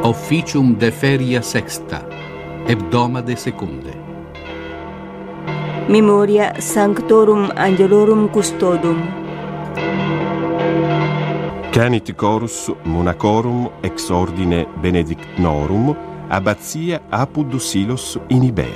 Officium de feria sexta, hebdomade secunde. Memoria Sanctorum Angelorum Custodum. Canit chorus monacorum ex ordine benedictnorum abbazia Apud Silos in Iber.